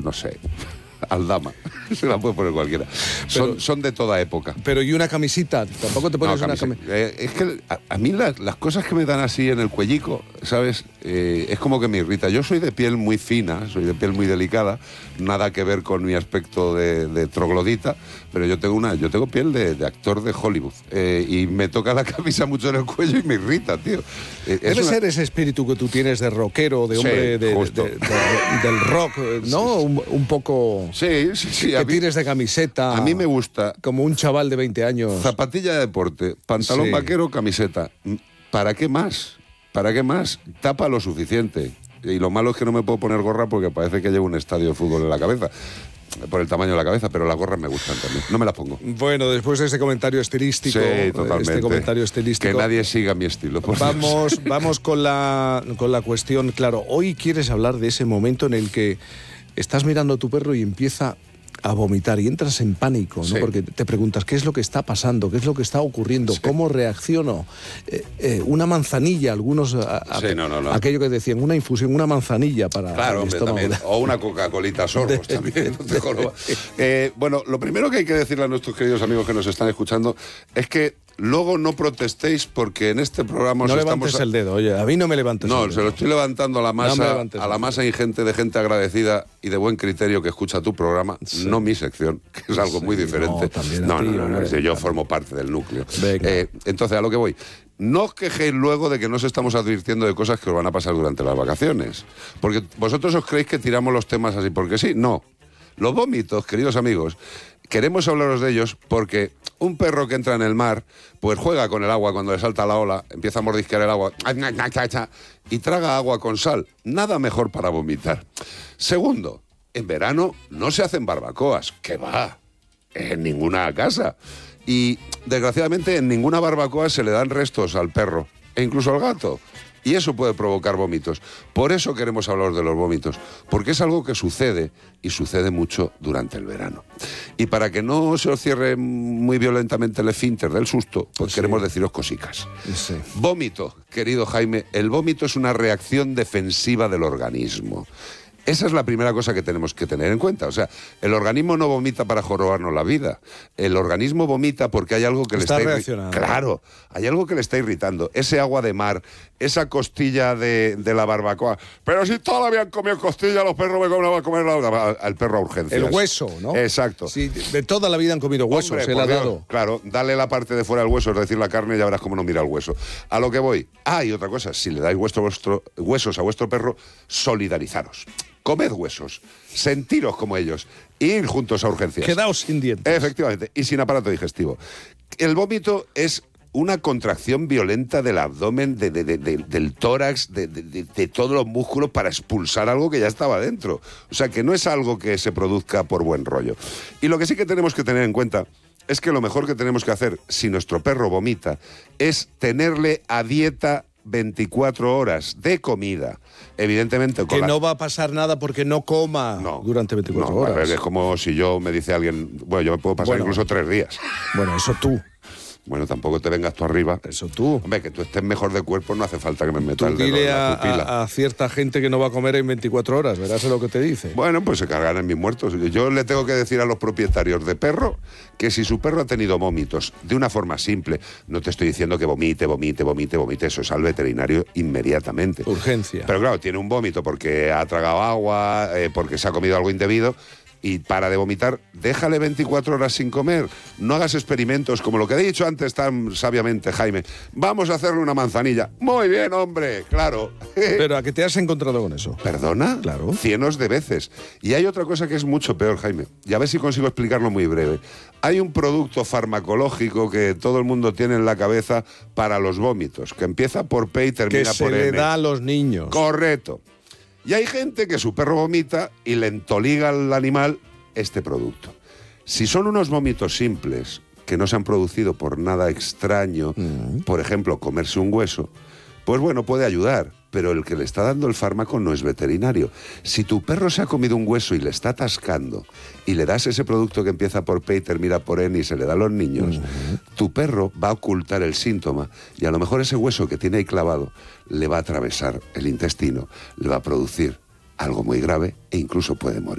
no sé, Aldama, se la puede poner cualquiera. Son de toda época. Pero ¿y una camisita? ¿Tampoco te pones una camiseta? Es que a mí las cosas que me dan así en el cuellico, ¿sabes? Es como que me irrita. Yo soy de piel muy fina, soy de piel muy delicada, nada que ver con mi aspecto de troglodita, pero yo tengo piel de actor de Hollywood. Y me toca la camisa mucho en el cuello y me irrita, tío. Debe ser ese espíritu que tú tienes de rockero, de hombre del rock, ¿no? Sí. Un poco... Sí. Que tires de camiseta. A mí me gusta. Como un chaval de 20 años. Zapatilla de deporte, pantalón vaquero, camiseta. ¿Para qué más? ¿Para qué más? Tapa lo suficiente. Y lo malo es que no me puedo poner gorra porque parece que llevo un estadio de fútbol en la cabeza. Por el tamaño de la cabeza, pero las gorras me gustan también. No me las pongo. Bueno, después de ese comentario estilístico... Sí, totalmente. Este comentario estilístico... Que nadie siga mi estilo. Vamos con la cuestión. Claro, hoy quieres hablar de ese momento en el que estás mirando a tu perro y empieza a vomitar y entras en pánico, ¿no? Sí. Porque te preguntas qué es lo que está pasando, qué es lo que está ocurriendo, cómo reacciono. Una manzanilla, algunos... Aquello que decían, una infusión, una manzanilla para el estómago. También. O una Coca-Colita sorbos también. Bueno, lo primero que hay que decirle a nuestros queridos amigos que nos están escuchando es que luego no protestéis porque en este programa... No levantes el dedo, oye, a mí no me levantes el dedo. No, se lo estoy levantando a la masa ingente de gente agradecida y de buen criterio que escucha tu programa, no mi sección, que es algo muy diferente. Yo formo parte del núcleo. Entonces, a lo que voy. No os quejéis luego de que nos estamos advirtiendo de cosas que os van a pasar durante las vacaciones. Porque vosotros os creéis que tiramos los temas así porque sí. No. Los vómitos, queridos amigos, queremos hablaros de ellos porque un perro que entra en el mar, pues juega con el agua cuando le salta la ola, empieza a mordisquear el agua y traga agua con sal. Nada mejor para vomitar. Segundo, en verano no se hacen barbacoas. ¿Qué va? En ninguna casa. Y, desgraciadamente, en ninguna barbacoa se le dan restos al perro, e incluso al gato. Y eso puede provocar vómitos. Por eso queremos hablar de los vómitos, porque es algo que sucede, y sucede mucho durante el verano. Y para que no se os cierre muy violentamente el esfínter del susto, pues queremos deciros cositas. Sí. Vómito, querido Jaime, el vómito es una reacción defensiva del organismo. Esa es la primera cosa que tenemos que tener en cuenta. O sea, el organismo no vomita para jorobarnos la vida. El organismo vomita porque hay algo que le está reaccionando. Claro, hay algo que le está irritando. Ese agua de mar, esa costilla de la barbacoa. Pero si todavía han comido costilla, los perros me van a comer al perro a urgencias. El hueso, ¿no? Exacto. Sí, de toda la vida han comido huesos. Hombre, se le ha dado. Claro, dale la parte de fuera del hueso, es decir, la carne, y ya verás cómo no mira el hueso. A lo que voy. Y otra cosa, si le dais huesos a vuestro perro, solidarizaros. Comed huesos, sentiros como ellos, ir juntos a urgencias. Quedaos sin dientes. Efectivamente, y sin aparato digestivo. El vómito es una contracción violenta del abdomen, del tórax, de todos los músculos para expulsar algo que ya estaba dentro. O sea, que no es algo que se produzca por buen rollo. Y lo que sí que tenemos que tener en cuenta es que lo mejor que tenemos que hacer si nuestro perro vomita es tenerle a dieta 24 horas de comida. Evidentemente... Que no va a pasar nada porque no coma durante 24 horas. A ver, es como si me dice alguien... Bueno, yo me puedo pasar incluso 3 días. Bueno, eso tú. Bueno, tampoco te vengas tú arriba. Eso tú. Hombre, que tú estés mejor de cuerpo no hace falta que me meta el dedo dile en la pupila. a cierta gente que no va a comer en 24 horas, verás lo que te dice. Bueno, pues se cargan en mis muertos. Yo le tengo que decir a los propietarios de perro que si su perro ha tenido vómitos de una forma simple, no te estoy diciendo que vomite, eso es al veterinario inmediatamente. Urgencia. Pero claro, tiene un vómito porque ha tragado agua, porque se ha comido algo indebido, y para de vomitar, déjale 24 horas sin comer. No hagas experimentos como lo que he dicho antes tan sabiamente, Jaime. Vamos a hacerle una manzanilla. Muy bien, hombre, claro. Pero ¿a qué te has encontrado con eso? ¿Perdona? Claro. Cientos de veces. Y hay otra cosa que es mucho peor, Jaime. Y a ver si consigo explicarlo muy breve. Hay un producto farmacológico que todo el mundo tiene en la cabeza para los vómitos, que empieza por P y termina por N. Que se le da a los niños. Correcto. Y hay gente que su perro vomita y le entoliga al animal este producto. Si son unos vómitos simples, que no se han producido por nada extraño, por ejemplo, comerse un hueso, pues bueno, puede ayudar, pero el que le está dando el fármaco no es veterinario. Si tu perro se ha comido un hueso y le está atascando y le das ese producto que empieza por P y termina por N y se le da a los niños, tu perro va a ocultar el síntoma y a lo mejor ese hueso que tiene ahí clavado le va a atravesar el intestino, le va a producir algo muy grave e incluso puede morir.